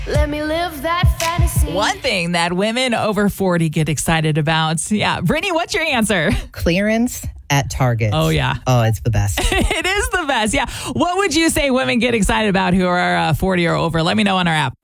Let me live that fantasy. One thing that women over 40 get excited about. Yeah. Brittany, what's your answer? Clearance at Target. Oh, yeah. Oh, it's the best. It is the best. Yeah. What would you say women get excited about who are 40 or over? Let me know on our app.